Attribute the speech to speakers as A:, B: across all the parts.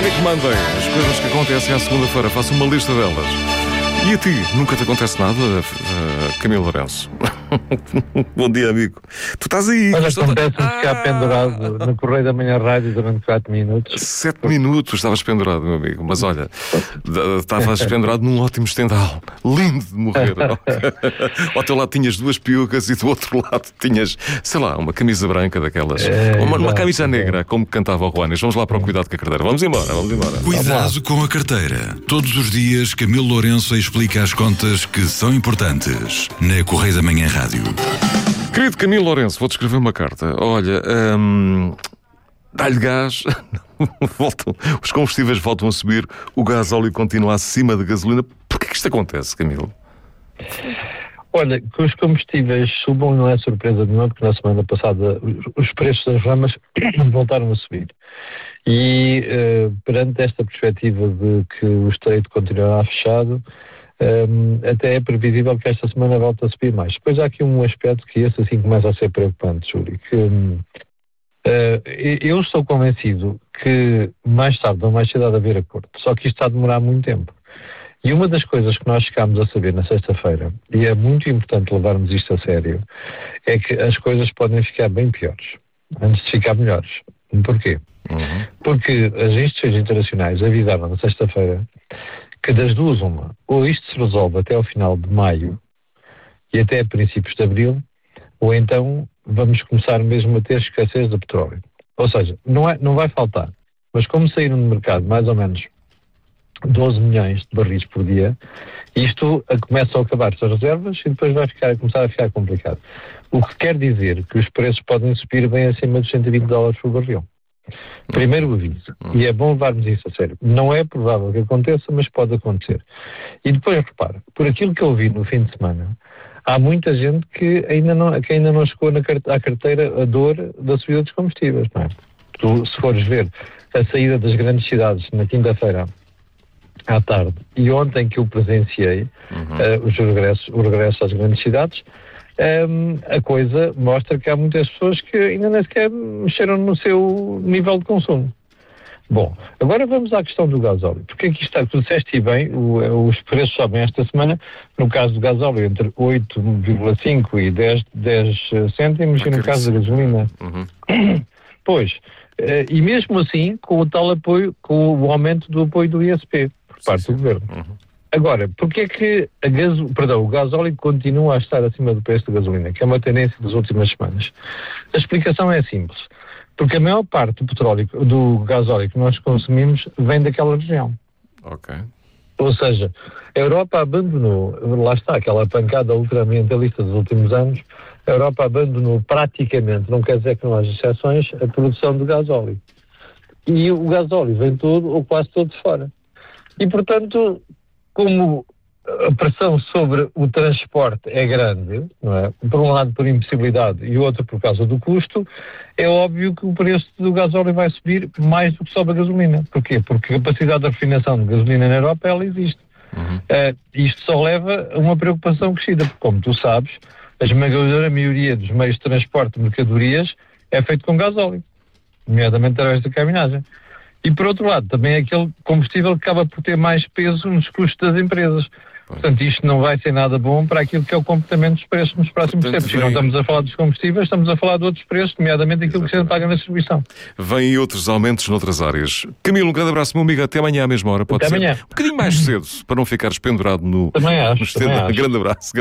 A: mim que mandem as coisas que acontecem à segunda-feira. Faço uma lista delas. E a ti, nunca te acontece nada, Camilo Lourenço? Bom dia, amigo. Tu estás aí.
B: Olha, acontece-me ficar pendurado no Correio da Manhã Rádio durante 4 minutos.
A: 7 minutos estavas pendurado, meu amigo. Mas olha, estavas pendurado num ótimo estendal. Lindo de morrer. Ao teu lado tinhas 2 piugas e do outro lado tinhas, sei lá, uma camisa branca daquelas. Uma camisa negra, como cantava o Juanes. Vamos lá para o cuidado com a carteira. Vamos embora.
C: Cuidado com a carteira. Todos os dias, Camilo Lourenço explica as contas que são importantes na Correio da Manhã Rádio.
A: Querido Camilo Lourenço, vou-te escrever uma carta. Olha, dá-lhe gás, os combustíveis voltam a subir, o gás óleo continua acima da gasolina. Porquê que isto acontece, Camilo?
B: Olha, que os combustíveis subam não é surpresa nenhuma, porque na semana passada os preços das ramas voltaram a subir. E perante esta perspectiva de que o Estreito continuará fechado, até é previsível que esta semana volte a subir mais. Depois há aqui um aspecto que esse assim começa a ser preocupante, Júlio, que eu estou convencido que mais tarde ou mais cedo há de haver acordo, só que isto está a demorar muito tempo. E uma das coisas que nós chegámos a saber na sexta-feira, e é muito importante levarmos isto a sério, é que as coisas podem ficar bem piores, antes de ficar melhores. Porquê? Porque as instituições internacionais avisaram na sexta-feira que das duas uma, ou isto se resolve até ao final de maio e até princípios de abril, ou então vamos começar mesmo a ter escassez de petróleo. Ou seja, não vai faltar, mas como saíram no mercado mais ou menos 12 milhões de barris por dia, isto começa a acabar-se as reservas e depois vai começar a ficar complicado. O que quer dizer que os preços podem subir bem acima dos $120 por barril. Primeiro aviso, e é bom levarmos isso a sério, não é provável que aconteça, mas pode acontecer. E depois repara, por aquilo que eu vi no fim de semana, há muita gente que ainda não chegou à carteira a dor da subida dos combustíveis, não é? Tu, se fores ver a saída das grandes cidades na quinta-feira à tarde e ontem que eu presenciei o regresso às grandes cidades, a coisa mostra que há muitas pessoas que ainda nem sequer mexeram no seu nível de consumo. Bom, agora vamos à questão do gasóleo. Porque aqui está, tu disseste bem, os preços sobem esta semana, no caso do gasóleo entre 8,5 e 10 cêntimos, e no caso da gasolina. Pois, e mesmo assim, com o tal apoio, com o aumento do apoio do ISP, por parte do governo. Agora, porque é que o gasóleo continua a estar acima do preço da gasolina, que é uma tendência das últimas semanas? A explicação é simples. Porque a maior parte do petróleo, do gasóleo que nós consumimos, vem daquela região.
A: Ok.
B: Ou seja, a Europa abandonou, lá está, aquela pancada ultraambientalista dos últimos anos, a Europa abandonou praticamente, não quer dizer que não haja exceções, a produção de gasóleo. E o gasóleo vem todo, ou quase todo, de fora. E, portanto, como a pressão sobre o transporte é grande, não é? Por um lado por impossibilidade e outro por causa do custo, é óbvio que o preço do gasóleo vai subir mais do que sobe a gasolina. Porquê? Porque a capacidade de refinação de gasolina na Europa, ela existe. Isto só leva a uma preocupação crescida, porque, como tu sabes, a esmagadora maioria dos meios de transporte de mercadorias é feito com gasóleo, nomeadamente através da caminhagem. E, por outro lado, também é aquele combustível que acaba por ter mais peso nos custos das empresas. Portanto, isto não vai ser nada bom para aquilo que é o comportamento dos preços nos próximos tempos. E não estamos a falar dos combustíveis, estamos a falar de outros preços, nomeadamente aquilo que se paga na distribuição.
A: Vêm outros aumentos noutras áreas. Camilo, um grande abraço, meu amigo. Até amanhã à mesma hora. Pode ser
B: amanhã.
A: Um bocadinho mais cedo, para não ficares pendurado no...
B: Também acho.
A: Grande abraço.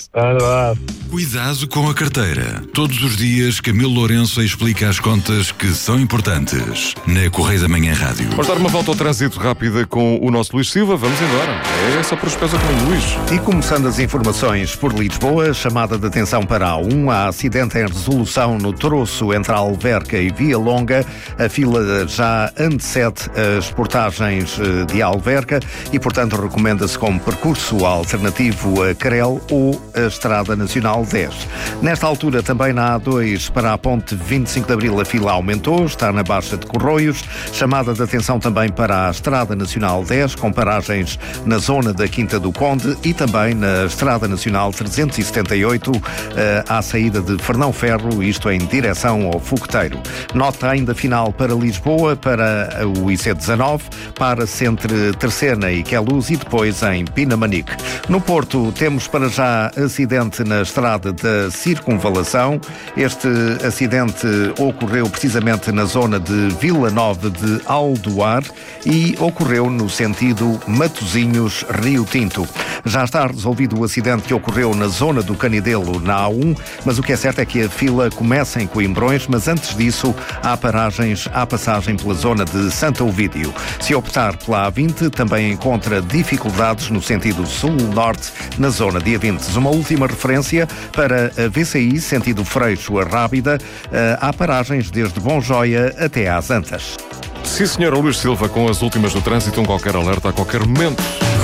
C: Cuidado com a carteira. Todos os dias, Camilo Lourenço explica as contas que são importantes na Correio da Manhã Rádio.
A: Vamos dar uma volta ao trânsito rápida com o nosso Luís Silva. Vamos embora. É só para os pés ao caminho, Luís.
D: E começando as informações por Lisboa, chamada de atenção para a A1, há acidente em resolução no troço entre a Alverca e Via Longa. A fila já antecede as portagens de Alverca e, portanto, recomenda-se como percurso alternativo a Crel ou a Estrada Nacional 10. Nesta altura, também na A2, para a ponte 25 de Abril, a fila aumentou, está na Baixa de Corroios. Chamada de atenção também para a Estrada Nacional 10, com paragens na zona da Quinta do Conde e também na Estrada Nacional 378, à saída de Fernão Ferro, isto em direção ao Fogueteiro. Nota ainda final para Lisboa, para o IC19, para-se entre Terceira e Queluz e depois em Pinamanique. No Porto temos para já acidente na estrada da Circunvalação. Este acidente ocorreu precisamente na zona de Vila Nova de Aldoar e ocorreu no sentido Matosinhos-Rio Tinto. Já está resolvido o acidente que ocorreu na zona do Canidelo, na A1, mas o que é certo é que a fila começa em Coimbrões, mas antes disso há paragens à passagem pela zona de Santo Ovídio. Se optar pela A20, também encontra dificuldades no sentido sul-norte, na zona de Avintes. Uma última referência para a VCI, sentido Freixo a Rábida, há paragens desde Bonjoia até às Antas.
A: Sim, senhora Luís Silva, com as últimas do trânsito, qualquer alerta a qualquer momento.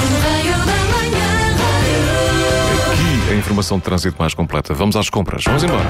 A: Aqui a informação de trânsito mais completa. Vamos às compras. Vamos embora.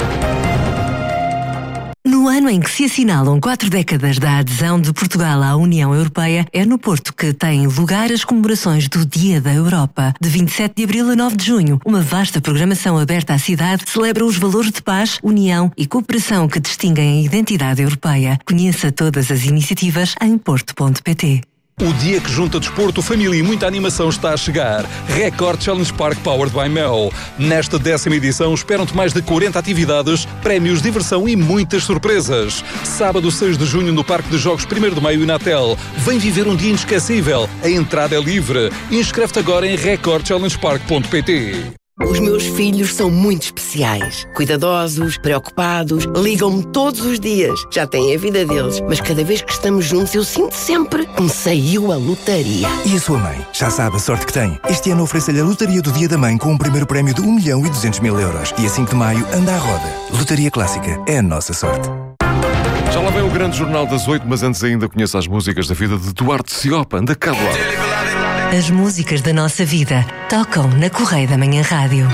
E: No ano em que se assinalam 4 décadas da adesão de Portugal à União Europeia, é no Porto que têm lugar as comemorações do Dia da Europa. De 27 de abril a 9 de junho, uma vasta programação aberta à cidade celebra os valores de paz, união e cooperação que distinguem a identidade europeia. Conheça todas as iniciativas em porto.pt.
F: O dia que junta desporto, família e muita animação está a chegar. Record Challenge Park Powered by Mel. Nesta 10ª edição esperam-te mais de 40 atividades, prémios, diversão e muitas surpresas. Sábado 6 de junho no Parque de Jogos 1º de Maio e Natel. Vem viver um dia inesquecível. A entrada é livre. Inscreve-te agora em recordchallengepark.pt.
G: Os meus filhos são muito especiais. Cuidadosos, preocupados, ligam-me todos os dias. Já têm a vida deles, mas cada vez que estamos juntos eu sinto sempre que me saiu a lotaria.
H: E a sua mãe? Já sabe a sorte que tem. Este ano oferece-lhe a lotaria do Dia da Mãe com um primeiro prémio de 1.200.000 euros. Dia 5 de maio, anda à roda. Lotaria Clássica é a nossa sorte.
A: Já lá vem o grande jornal das 8, mas antes ainda conheço as músicas da vida de Duarte Siopa. Anda cá, Duarte.
E: As músicas da nossa vida tocam na Correia da Manhã Rádio.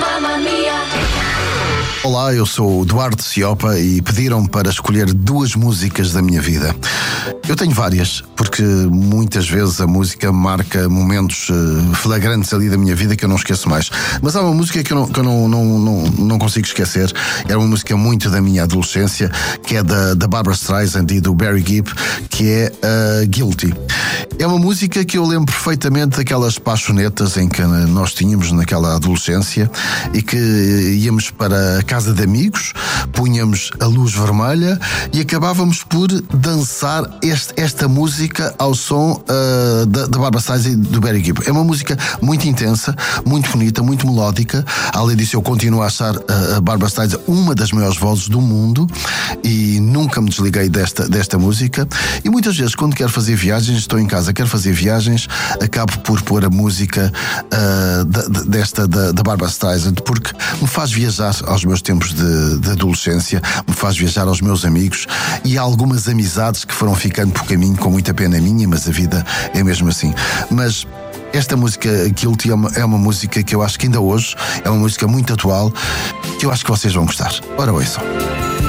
I: Olá, eu sou o Duarte Siopa e pediram-me para escolher 2 músicas da minha vida. Eu tenho várias, porque muitas vezes a música marca momentos flagrantes ali da minha vida que eu não esqueço mais. Mas há uma música que eu não consigo esquecer. Era uma música muito da minha adolescência, que é da Barbra Streisand e do Barry Gibb, que é Guilty. É uma música que eu lembro perfeitamente daquelas paixonetas em que nós tínhamos naquela adolescência e que íamos para a casa de amigos, punhamos a luz vermelha e acabávamos por dançar esta música ao som da Barbra Streisand e do Barry Gibb. É uma música muito intensa, muito bonita, muito melódica. Além disso, eu continuo a achar a Barbra Streisand uma das maiores vozes do mundo e nunca me desliguei desta música. E muitas vezes, quando quero fazer viagens, estou em casa, quero fazer viagens, acabo por pôr a música da Barbra Streisand, porque me faz viajar aos meus tempos de adolescência, me faz viajar aos meus amigos e há algumas amizades que foram ficando por caminho com muita pena minha, mas a vida é mesmo assim. Mas esta música Guilty é uma música que eu acho que ainda hoje é uma música muito atual, que eu acho que vocês vão gostar. Ora, ouçam.